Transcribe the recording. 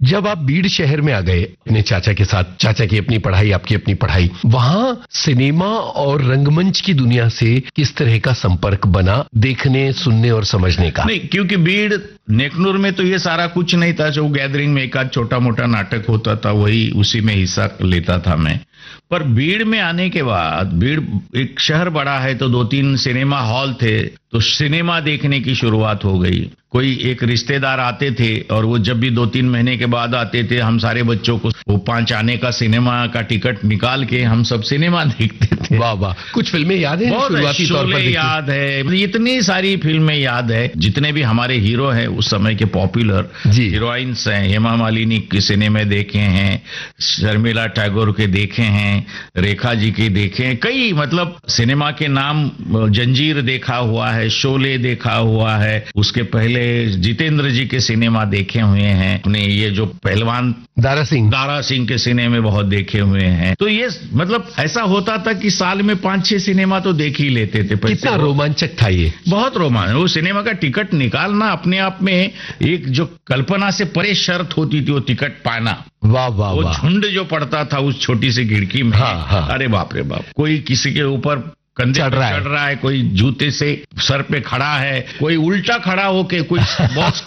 जब आप बीड़ शहर में आ गए अपने चाचा के साथ, चाचा की अपनी पढ़ाई, आपकी अपनी पढ़ाई, वहां सिनेमा और रंगमंच की दुनिया से किस तरह का संपर्क बना, देखने, सुनने और समझने का? नहीं, क्योंकि बीड़ नेकनूर में तो ये सारा कुछ नहीं था। जो गैदरिंग में एक आध छोटा मोटा नाटक होता था, वही उसी में हिस्सा लेता था मैं। पर बीड़ में आने के बाद, बीड़ एक शहर बड़ा है तो 2-3 सिनेमा हॉल थे, तो सिनेमा देखने की शुरुआत हो गई। कोई एक रिश्तेदार आते थे और वो जब भी 2-3 महीने के बाद आते थे, हम सारे बच्चों को वो 5 आने का सिनेमा का टिकट निकाल के हम सब सिनेमा देखते थे। वाह वाह, कुछ फिल्में याद है? शुरुआती तौर पर याद है, इतनी सारी फिल्में याद है। जितने भी हमारे हीरो हैं उस समय के पॉपुलर हीरोइंस हैं, हेमा मालिनी के सिनेमे देखे हैं, शर्मिला टैगोर के देखे हैं, रेखा जी के देखे हैं, कई मतलब सिनेमा के नाम, जंजीर देखा हुआ है, शोले देखा हुआ है, उसके पहले जितेंद्र जी के सिनेमा देखे हुए हैं, अपने ये जो पहलवान दारा सिंह के सिनेमे बहुत देखे हुए हैं। तो ये मतलब ऐसा होता था कि साल में 5-6 सिनेमा तो देख ही लेते थे। कितना रोमांचक था ये, बहुत रोमांचक। वो सिनेमा का टिकट निकालना अपने आप में एक जो कल्पना से परे शर्त होती थी, वो टिकट पाना। वाह वाह, वो झुंड जो पड़ता था उस छोटी सी खिड़की में, अरे बाप रे बाप, कोई किसी के ऊपर कंधे चढ़ रहा है, कोई जूते से सर पे खड़ा है, कोई उल्टा खड़ा होके, कोई बॉक्स